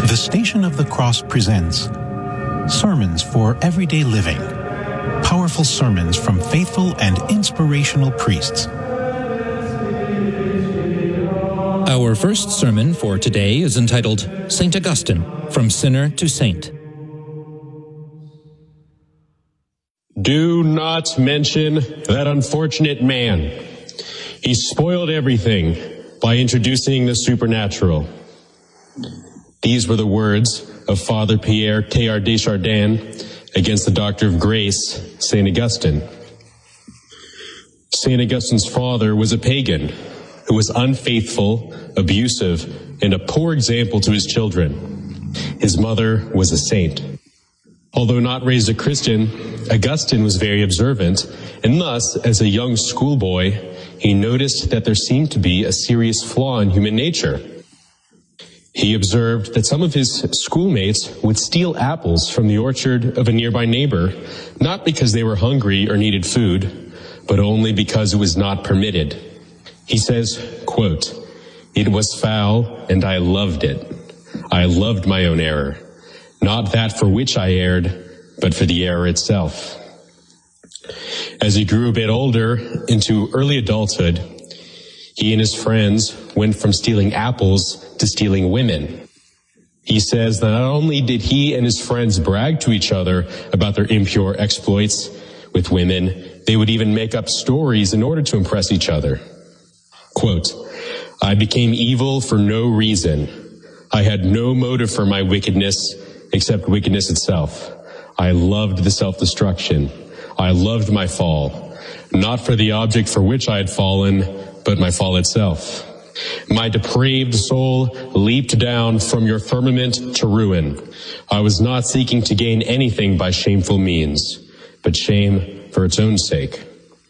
The Station of the Cross presents Sermons for Everyday Living. Powerful sermons from faithful and inspirational priests. Our first sermon for today is entitled St. Augustine, From Sinner to Saint. Do not mention that unfortunate man. He spoiled everything by introducing the supernatural. These were the words of Father Pierre Teilhard de Chardin against the Doctor of Grace, St. Augustine. St. Augustine's father was a pagan who was unfaithful, abusive, and a poor example to his children. His mother was a saint. Although not raised a Christian, Augustine was very observant, and thus, as a young schoolboy, he noticed that there seemed to be a serious flaw in human nature. He observed that some of his schoolmates would steal apples from the orchard of a nearby neighbor, not because they were hungry or needed food, but only because it was not permitted. He says, quote, "It was foul, and I loved it. I loved my own error, not that for which I erred, but for the error itself." As he grew a bit older, into early adulthood, he and his friends went from stealing apples to stealing women. He says that not only did he and his friends brag to each other about their impure exploits with women, they would even make up stories in order to impress each other. Quote, "I became evil for no reason. I had no motive for my wickedness except wickedness itself. I loved the self-destruction. I loved my fall, not for the object for which I had fallen, but my fall itself. My depraved soul leaped down from your firmament to ruin. I was not seeking to gain anything by shameful means, but shame for its own sake."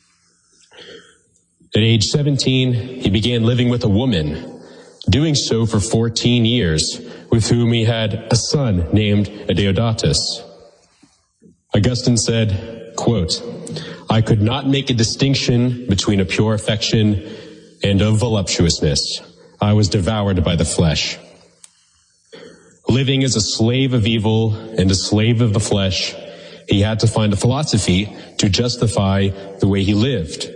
At age 17, he began living with a woman, doing so for 14 years, with whom he had a son named Adeodatus. Augustine said, quote, "I could not make a distinction between a pure affection and of voluptuousness. I was devoured by the flesh." Living as a slave of evil and a slave of the flesh, he had to find a philosophy to justify the way he lived.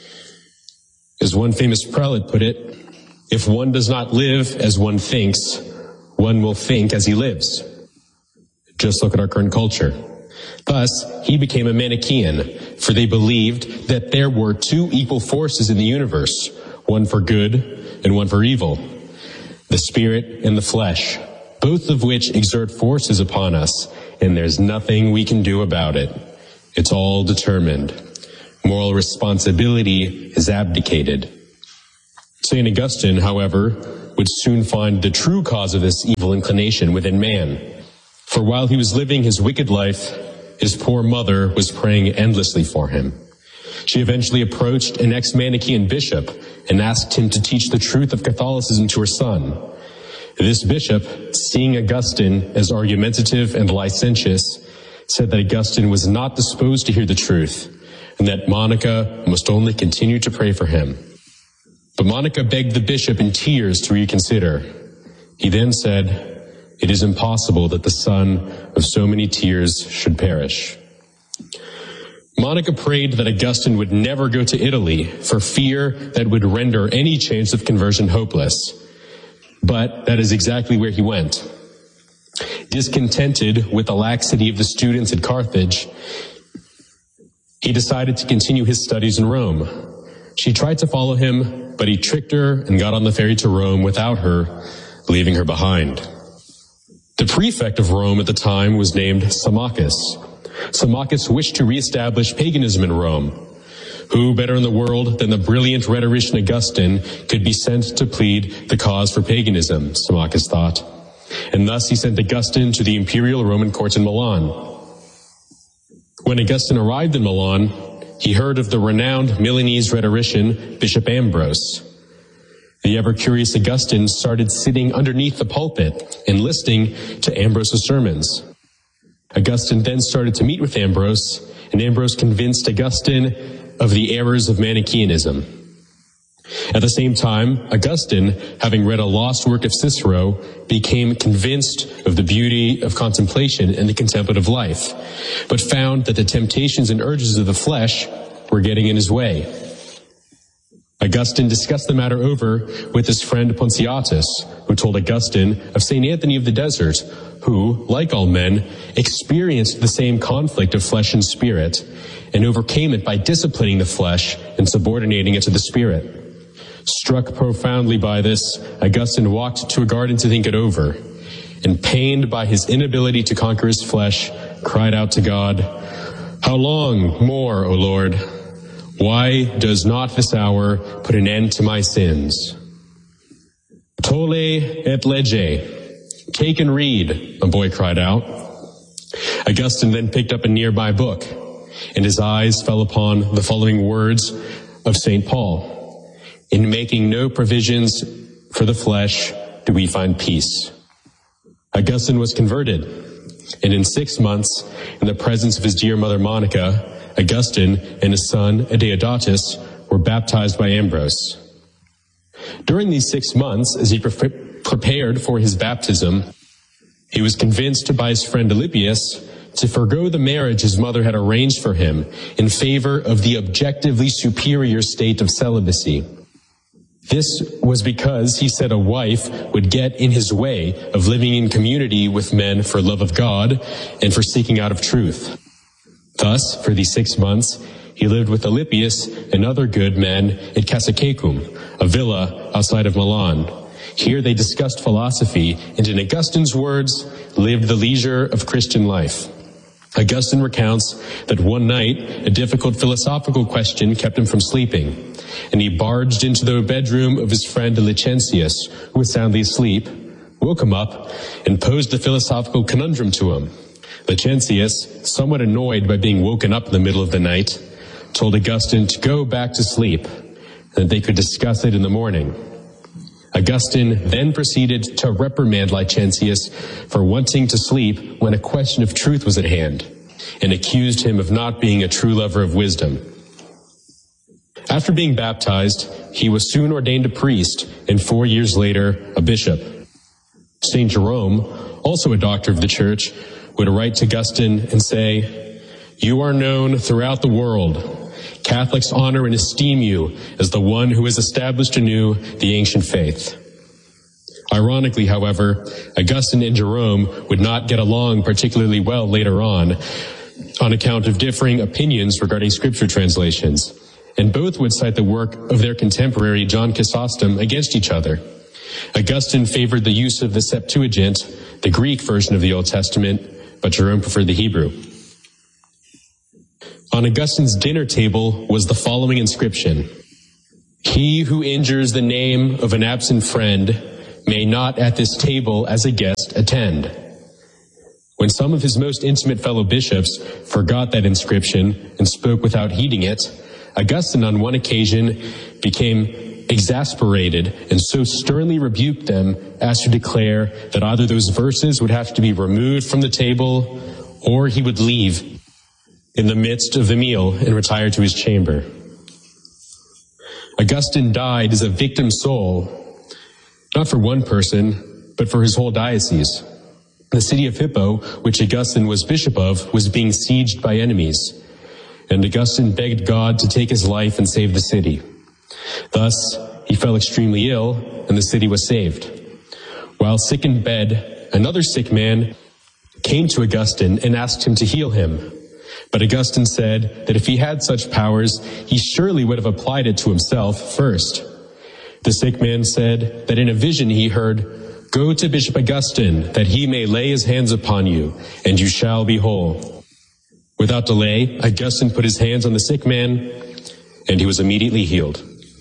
As one famous prelate put it, "If one does not live as one thinks, one will think as he lives." Just look at our current culture. Thus, he became a Manichaean, for they believed that there were two equal forces in the universe, one for good and one for evil, the spirit and the flesh, both of which exert forces upon us, and there's nothing we can do about it. It's all determined. Moral responsibility is abdicated. St. Augustine, however, would soon find the true cause of this evil inclination within man. For while he was living his wicked life, his poor mother was praying endlessly for him. She eventually approached an ex-Manichaean bishop and asked him to teach the truth of Catholicism to her son. This bishop, seeing Augustine as argumentative and licentious, said that Augustine was not disposed to hear the truth, and that Monica must only continue to pray for him. But Monica begged the bishop in tears to reconsider. He then said, "It is impossible that the son of so many tears should perish." Monica prayed that Augustine would never go to Italy for fear that would render any chance of conversion hopeless. But that is exactly where he went. Discontented with the laxity of the students at Carthage, he decided to continue his studies in Rome. She tried to follow him, but he tricked her and got on the ferry to Rome without her, leaving her behind. The prefect of Rome at the time was named Symmachus. Symmachus wished to reestablish paganism in Rome. Who better in the world than the brilliant rhetorician Augustine could be sent to plead the cause for paganism, Symmachus thought. And thus he sent Augustine to the imperial Roman court in Milan. When Augustine arrived in Milan, he heard of the renowned Milanese rhetorician, Bishop Ambrose. The ever-curious Augustine started sitting underneath the pulpit and listening to Ambrose's sermons. Augustine then started to meet with Ambrose, and Ambrose convinced Augustine of the errors of Manichaeanism. At the same time, Augustine, having read a lost work of Cicero, became convinced of the beauty of contemplation and the contemplative life, but found that the temptations and urges of the flesh were getting in his way. Augustine discussed the matter over with his friend Ponciatus, who told Augustine of St. Anthony of the Desert, who, like all men, experienced the same conflict of flesh and spirit, and overcame it by disciplining the flesh and subordinating it to the spirit. Struck profoundly by this, Augustine walked to a garden to think it over, and pained by his inability to conquer his flesh, cried out to God, "How long more, O Lord? Why does not this hour put an end to my sins?" Tolle et lege. Take and read, a boy cried out. Augustine then picked up a nearby book, and his eyes fell upon the following words of St. Paul. In making no provisions for the flesh do we find peace. Augustine was converted, and in 6 months, in the presence of his dear mother Monica, Augustine and his son Adeodatus were baptized by Ambrose. During these 6 months, as he prepared for his baptism, he was convinced by his friend Alypius to forgo the marriage his mother had arranged for him in favor of the objectively superior state of celibacy. This was because he said a wife would get in his way of living in community with men for love of God and for seeking out of truth. Thus, for these 6 months, he lived with Alypius and other good men at Cassicecum, a villa outside of Milan. Here they discussed philosophy and, in Augustine's words, lived the leisure of Christian life. Augustine recounts that one night a difficult philosophical question kept him from sleeping, and he barged into the bedroom of his friend Licentius, who was soundly asleep, woke him up, and posed the philosophical conundrum to him. Licentius, somewhat annoyed by being woken up in the middle of the night, told Augustine to go back to sleep, and that they could discuss it in the morning. Augustine then proceeded to reprimand Licentius for wanting to sleep when a question of truth was at hand, and accused him of not being a true lover of wisdom. After being baptized, he was soon ordained a priest, and 4 years later, a bishop. St. Jerome, also a doctor of the Church, would write to Augustine and say, "You are known throughout the world. Catholics honor and esteem you as the one who has established anew the ancient faith." Ironically, however, Augustine and Jerome would not get along particularly well later on account of differing opinions regarding scripture translations, and both would cite the work of their contemporary John Chrysostom against each other. Augustine favored the use of the Septuagint, the Greek version of the Old Testament, but Jerome preferred the Hebrew. On Augustine's dinner table was the following inscription: "He who injures the name of an absent friend may not at this table as a guest attend." When some of his most intimate fellow bishops forgot that inscription and spoke without heeding it, Augustine on one occasion became exasperated and so sternly rebuked them as to declare that either those verses would have to be removed from the table or he would leave in the midst of the meal and retire to his chamber. Augustine died as a victim soul, not for one person, but for his whole diocese. The city of Hippo, which Augustine was bishop of, was being sieged by enemies, and Augustine begged God to take his life and save the city. Thus, he fell extremely ill, and the city was saved. While sick in bed, another sick man came to Augustine and asked him to heal him. But Augustine said that if he had such powers, he surely would have applied it to himself first. The sick man said that in a vision he heard, "Go to Bishop Augustine, that he may lay his hands upon you, and you shall be whole." Without delay, Augustine put his hands on the sick man, and he was immediately healed.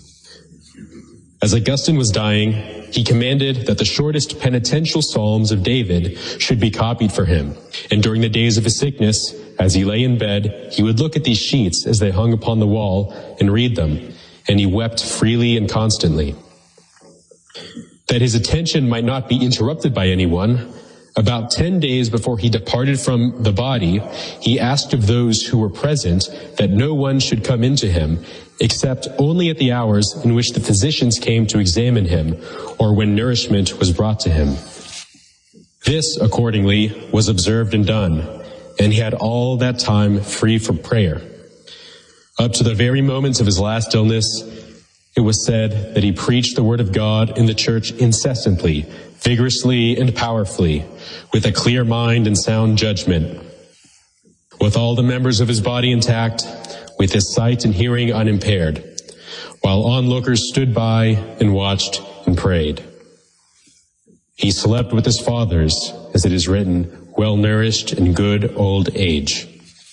As Augustine was dying, he commanded that the shortest penitential psalms of David should be copied for him. And during the days of his sickness, as he lay in bed, he would look at these sheets as they hung upon the wall and read them, and he wept freely and constantly. That his attention might not be interrupted by anyone, about 10 days before he departed from the body, he asked of those who were present that no one should come into him, except only at the hours in which the physicians came to examine him, or when nourishment was brought to him. This, accordingly, was observed and done, and he had all that time free for prayer. Up to the very moment of his last illness, it was said that he preached the word of God in the church incessantly, vigorously and powerfully, with a clear mind and sound judgment, with all the members of his body intact, with his sight and hearing unimpaired, while onlookers stood by and watched and prayed. He slept with his fathers, as it is written, well nourished in good old age.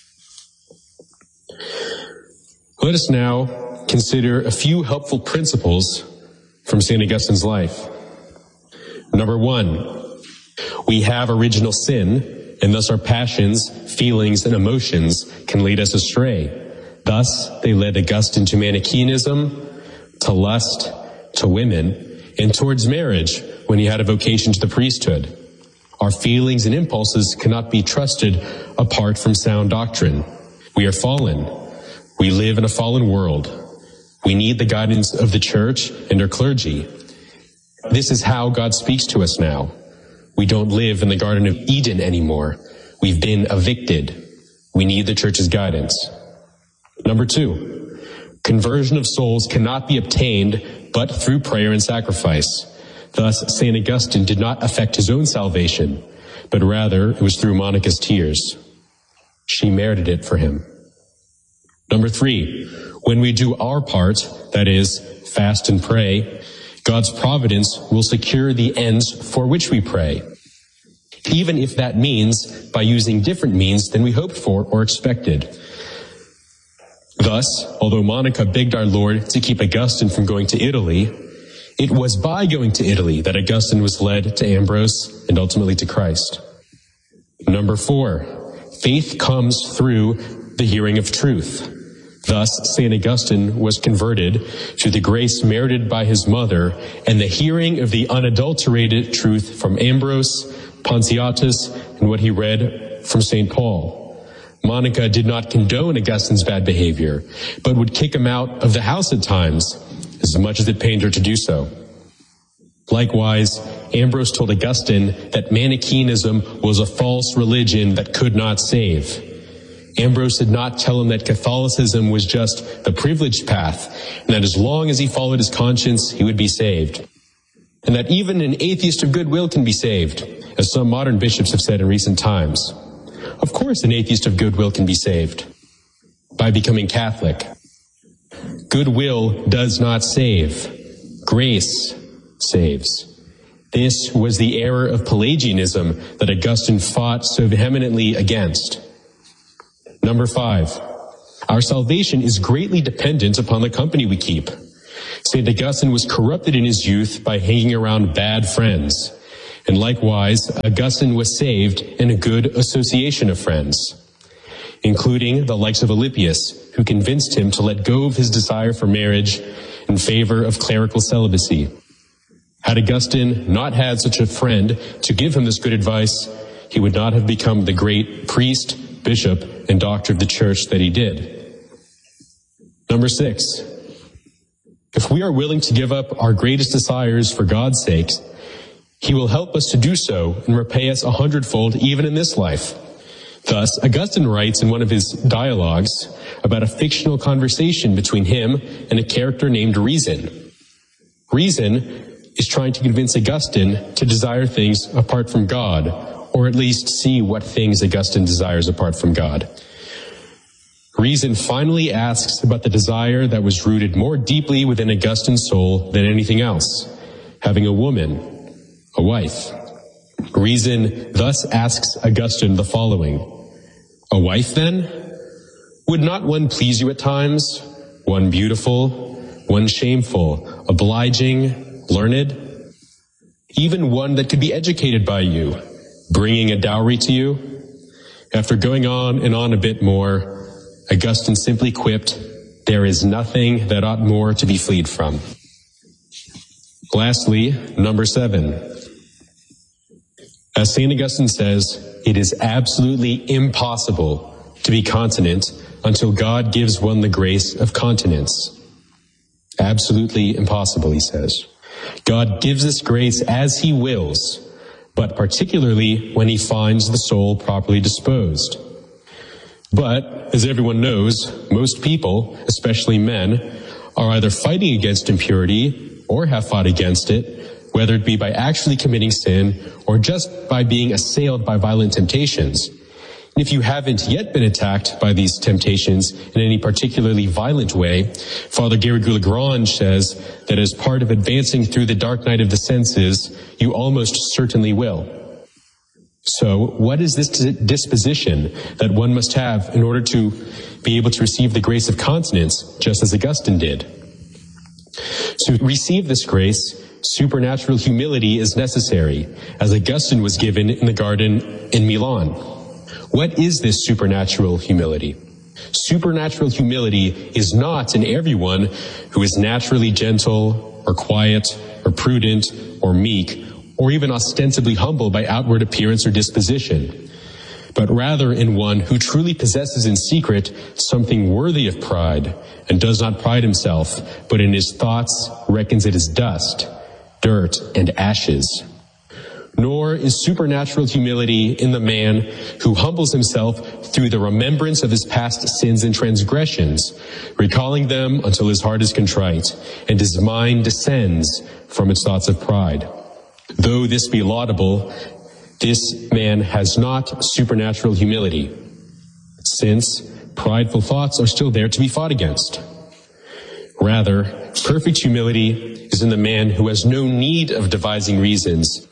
Let us now consider a few helpful principles from St. Augustine's life. Number 1, we have original sin, and thus our passions, feelings, and emotions can lead us astray. Thus, they led Augustine to Manichaeism, to lust, to women, and towards marriage when he had a vocation to the priesthood. Our feelings and impulses cannot be trusted apart from sound doctrine. We are fallen. We live in a fallen world. We need the guidance of the church and our clergy. This is how God speaks to us now. We don't live in the Garden of Eden anymore. We've been evicted. We need the church's guidance. Number 2, conversion of souls cannot be obtained but through prayer and sacrifice. Thus, St. Augustine did not effect his own salvation, but rather it was through Monica's tears. She merited it for him. Number 3, when we do our part, that is, fast and pray, God's providence will secure the ends for which we pray, even if that means by using different means than we hoped for or expected. Thus, although Monica begged our Lord to keep Augustine from going to Italy, it was by going to Italy that Augustine was led to Ambrose and ultimately to Christ. Number 4, faith comes through the hearing of truth. Thus, St. Augustine was converted to the grace merited by his mother and the hearing of the unadulterated truth from Ambrose, Pontiatus, and what he read from St. Paul. Monica did not condone Augustine's bad behavior, but would kick him out of the house at times, as much as it pained her to do so. Likewise, Ambrose told Augustine that Manichaeism was a false religion that could not save. Ambrose did not tell him that Catholicism was just the privileged path, and that as long as he followed his conscience, he would be saved. And that even an atheist of goodwill can be saved, as some modern bishops have said in recent times. Of course, an atheist of goodwill can be saved by becoming Catholic. Goodwill does not save. Grace saves. This was the error of Pelagianism that Augustine fought so vehemently against. Number 5, our salvation is greatly dependent upon the company we keep. St. Augustine was corrupted in his youth by hanging around bad friends. And likewise, Augustine was saved in a good association of friends, including the likes of Alypius, who convinced him to let go of his desire for marriage in favor of clerical celibacy. Had Augustine not had such a friend to give him this good advice, he would not have become the great priest, bishop, and doctor of the church that he did. Number 6, if we are willing to give up our greatest desires for God's sake, he will help us to do so and repay us 100-fold even in this life. Thus, Augustine writes in one of his dialogues about a fictional conversation between him and a character named Reason. Reason is trying to convince Augustine to desire things apart from God, or at least see what things Augustine desires apart from God. Reason finally asks about the desire that was rooted more deeply within Augustine's soul than anything else, having a woman, a wife. Reason thus asks Augustine the following: a wife, then? Would not one please you at times? One beautiful, one shameful, obliging, learned? Even one that could be educated by you, bringing a dowry to you? After going on and on a bit more, Augustine simply quipped, "There is nothing that ought more to be fled from." Lastly, number 7. As St. Augustine says, it is absolutely impossible to be continent until God gives one the grace of continence. Absolutely impossible, he says. God gives this grace as he wills, but particularly when he finds the soul properly disposed. But, as everyone knows, most people, especially men, are either fighting against impurity or have fought against it, whether it be by actually committing sin or just by being assailed by violent temptations. And if you haven't yet been attacked by these temptations in any particularly violent way, Father Garrigou-Lagrange says that as part of advancing through the dark night of the senses, you almost certainly will. So, what is this disposition that one must have in order to be able to receive the grace of continence, just as Augustine did? To receive this grace, supernatural humility is necessary, as Augustine was given in the garden in Milan. What is this supernatural humility? Supernatural humility is not in everyone who is naturally gentle or quiet or prudent or meek or even ostensibly humble by outward appearance or disposition, but rather in one who truly possesses in secret something worthy of pride and does not pride himself, but in his thoughts reckons it as dust, dirt, and ashes. Nor is supernatural humility in the man who humbles himself through the remembrance of his past sins and transgressions, recalling them until his heart is contrite, and his mind descends from its thoughts of pride. Though this be laudable, this man has not supernatural humility, since prideful thoughts are still there to be fought against. Rather, perfect humility is in the man who has no need of devising reasons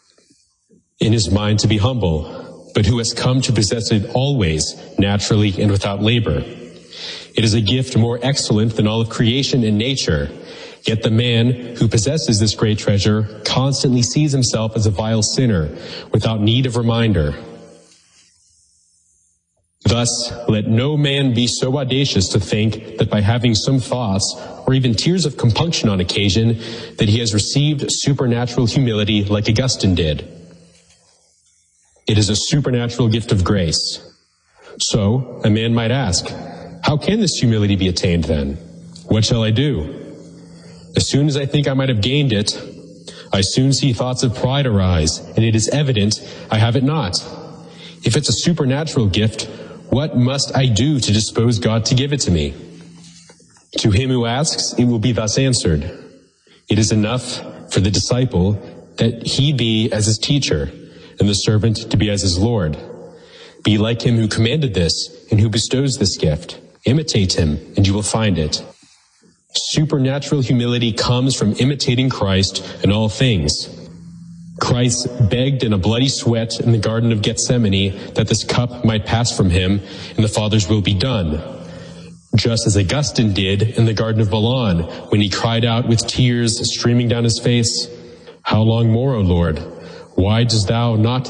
in his mind to be humble, but who has come to possess it always, naturally and without labor. It is a gift more excellent than all of creation and nature, yet the man who possesses this great treasure constantly sees himself as a vile sinner, without need of reminder. Thus, let no man be so audacious to think that by having some thoughts, or even tears of compunction on occasion, that he has received supernatural humility like Augustine did. It is a supernatural gift of grace. So, a man might ask, how can this humility be attained then? What shall I do? As soon as I think I might have gained it, I soon see thoughts of pride arise, and it is evident I have it not. If it's a supernatural gift, what must I do to dispose God to give it to me? To him who asks, it will be thus answered. It is enough for the disciple that he be as his teacher, and the servant to be as his Lord. Be like him who commanded this, and who bestows this gift. Imitate him, and you will find it. Supernatural humility comes from imitating Christ in all things. Christ begged in a bloody sweat in the Garden of Gethsemane that this cup might pass from him and the Father's will be done. Just as Augustine did in the Garden of Milan when he cried out with tears streaming down his face, "How long more, O Lord? Why dost thou not